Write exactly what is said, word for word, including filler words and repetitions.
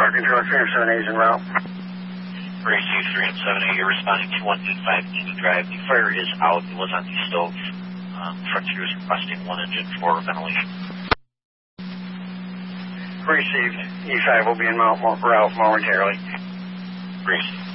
Park Control, three M seven eight is en route. Received three M seven eight, you're responding to one eight five Eagle Drive. The fire is out. It was on the stove. Um, Frontier is requesting one engine for ventilation. Received. E five will be en route momentarily. Received.